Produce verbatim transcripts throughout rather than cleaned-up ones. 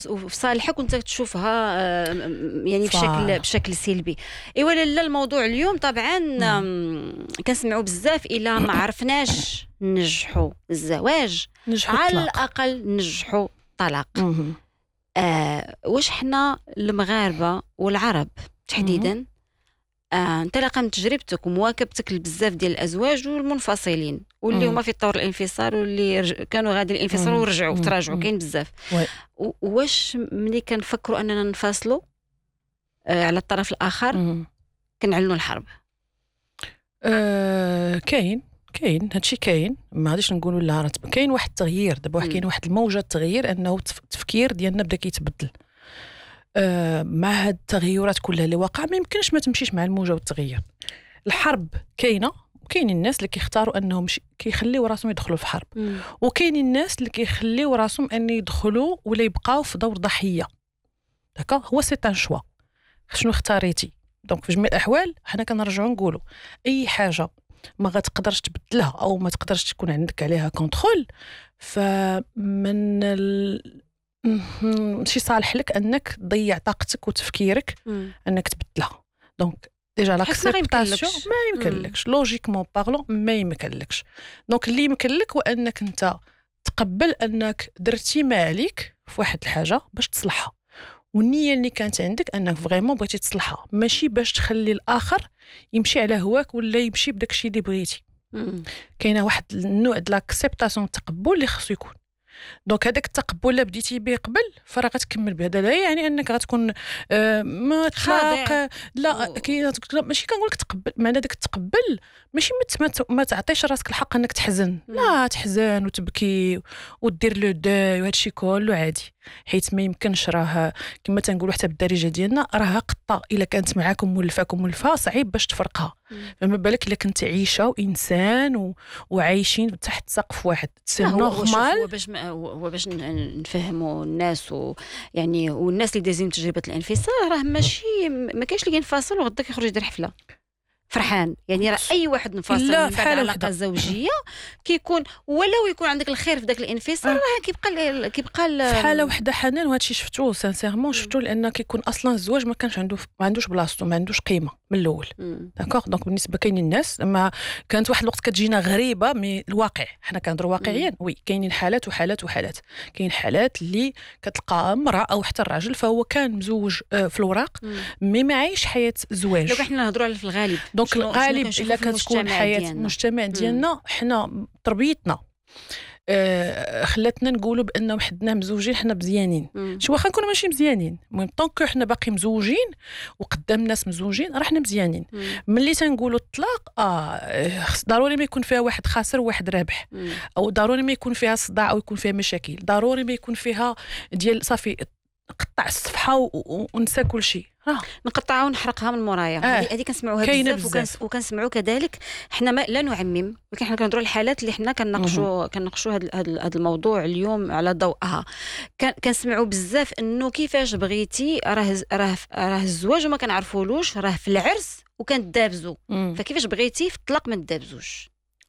وفي صالحك وانت تشوفها يعني بشكل بشكل سلبي. ايوا لا الموضوع اليوم طبعا كنسمعوا بزاف الا ما عرفناش ننجحوا الزواج على الاقل ننجحوا الطلاق. آه واش حنا المغاربه والعرب تحديدا آه انطلاقا من تجربتك ومواكبتك لبزاف ديال الازواج والمنفصلين واللي هما في طور الانفصال واللي رج... كانوا غادي الانفصال ورجعوا تراجعوا كاين بزاف. واش ملي كنفكروا اننا نفاصلوا آه على الطرف الاخر كنعلنوا الحرب؟ آه كاين كاين هادشي كاين، ما غاديش نقولوا لا راه كاين واحد التغيير دابا، واحد كاين واحد الموجه التغيير انه التفكير ديالنا بدا كيتبدل. آه مع هاد التغيرات كلها اللي واقعه ما يمكنش ما تمشيش مع الموجه والتغيير. الحرب كاينه، وكاين الناس اللي كيختاروا انهم كيخليو راسهم يدخلوا في حرب، وكاين الناس اللي كيخليو راسهم ان يدخلوا ولا يبقاو في دور ضحيه. داكا هو سي ان شوا، شنو اختاريتي. دونك في جميع الاحوال حنا كنرجعوا نقولوا اي حاجه ما غتقدرش تبدلها او ما تقدرش تكون عندك عليها كونترول، فمن ال... ماشي صالح لك انك تضيع طاقتك وتفكيرك مم. انك تبدلها. دونك ديجا لاكسبتاسيون ما يمكنلكش، لوجيكمون بارلون ما يمكنلكش. دونك اللي يمكنلك هو انك انت تقبل انك درتي ما عليك في واحد الحاجه باش تصلحها، والنيه اللي كانت عندك انك فريمون بغيتي تصلحها، ماشي باش تخلي الاخر يمشي على هواك ولا يمشي بداك الشيء اللي بغيتي. كاينه واحد النوع د لاكسبتاسيون التقبل اللي خصو يكون. دونك هذاك التقبل اللي بديتي به قبل فراه غتكمل به. هذا لا يعني انك غتكون آه ما تلاق لا كاين ماشي كنقول لك تقبل، معنى داك التقبل ماشي ما تعطيش راسك الحق انك تحزن، لا تحزن وتبكي ودير لو داي وهذا الشيء كله عادي، حيت ما يمكنش. راه كما تنقولوا حتى بالدارجه ديالنا راه قطه الا كانت معاكم مولفاكم مولفه صعيب باش تفرقها، فما بالك الا كنت عايشه وانسان و... وعايشين تحت سقف واحد. سي نورمال. هو باش هو باش نفهموا الناس ويعني والناس اللي دازين تجربه الانفصال راه ماشي ما كاينش اللي ينفصل وغدا كيخرج يدير حفله فرحان. يعني راه اي واحد نفاصل من بعد علاقه زوجيه كيكون ولو يكون عندك الخير في داك الانفصال راه كيبقى كيبقى في حاله وحده حنان. وهذا الشيء شفتوه سانسيرمون شفتوه لان كيكون اصلا الزواج ما كانش عنده ما عندوش بلاصتو، ما عندوش قيمه من الاول. داكوغ. دونك بالنسبه كاين الناس لما كانت واحد الوقت كتجينا غريبه مي الواقع، حنا كنهضروا واقعيا. وي كاينين حالات وحالات وحالات. كاين حالات اللي كتلقى امراه او حتى الراجل فهو كان مزوج في الوراق مي ما عايش حياه زواج. دونك حنا نهضروا على في الغالب. دونك الغالب الا كتكون حياه المجتمع ديالنا حنا تربيتنا آه خلاتنا نقولوا بانه حدنا مزوجين حنا مزيانين، شو واخا نكونوا ماشي مزيانين، المهم طونك حنا باقي مزوجين وقدام الناس مزوجين راه حنا مزيانين. ملي تنقولوا الطلاق اه ضروري ما يكون فيها واحد خاسر وواحد رابح، او ضروري ما يكون فيها صداع او يكون فيها مشاكل، ضروري ما يكون فيها ديال صافي قطع الصفحه ونسى كل شيء راه نقطعها ونحرقها من مورايا. هذه آه. كنسمعوها بزاف وكنس وكنسمعوا كذلك. حنا ما لا نعمم، ولكن حنا كنهضروا الحالات اللي حنا كنناقشوا كنناقشوا هذا هذا الموضوع اليوم على ضوءها. كنسمعوا بزاف انه كيفاش بغيتي راه راه راه الزواج وما كنعرفولوش، راه في العرس وكندابزوا، فكيفاش بغيتي في الطلاق ما ندابزوش.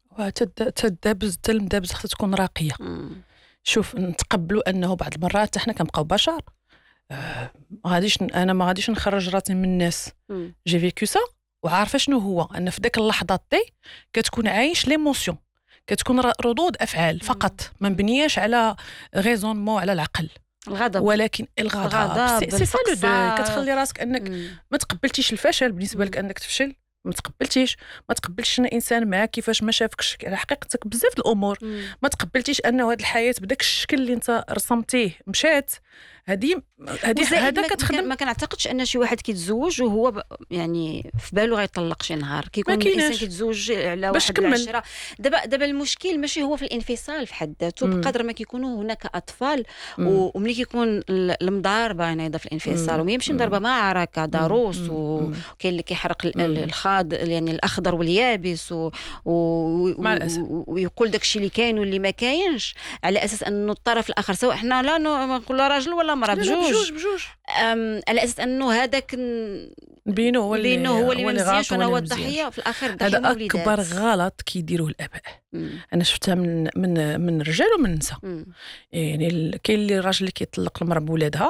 وتدابز حتى المدابز خصها تكون راقيه. مم. شوف نتقبلوا انه بعض المرات حنا كنبقاو بشر. آه ما غاديش انا ما غاديش نخرج راسي من الناس. جي فيكو سا وعارفه شنو هو ان في داك اللحظات دي كتكون عايش ليموسيون، كتكون ردود افعال فقط ما مبنياش على غيزونمون على العقل. الغضب ولكن الغضب سي سا لو دو كتخلي راسك انك مم. ما تقبلتيش الفشل بالنسبه لك انك تفشل، ما تقبلتيش ما تقبلتش ان انسان معاك كيفاش ما شافكش على حقيقتك بزاف الامور. مم. ما تقبلتيش انه هذه الحياه بداك الشكل اللي انت رسمتيه مشات. هذه هذه هذا كتخدم. ما كنعتقدش ان شي واحد كيتزوج وهو ب... يعني في باله غيطلق شي نهار. كيكون الانسان كيتزوج على واحد العشره. دابا دابا المشكل ماشي هو في الانفصال في حد ذاته، بقدر ما كيكونوا هناك اطفال وملي كيكون المضاربه يعني في الانفصال وما يمشي مضاربه معركه ضروس وكاين اللي كيحرق الخاض يعني الاخضر واليابس و... و... ويقول داكشي اللي كاين واللي ما كاينش على اساس انه الطرف الاخر سواء حنا لا نقول راجل ولا مرأة بجوج بجوج على اساس انه هذاك بينه هو اللي بينه هو اللي مزيان وانا هو الضحيه في الاخر. هذا اكبر غلط كيديروه الاباء. مم. انا شفتها من من من الرجال ومن النساء. يعني كاين اللي الراجل اللي كيطلق المراه بولادها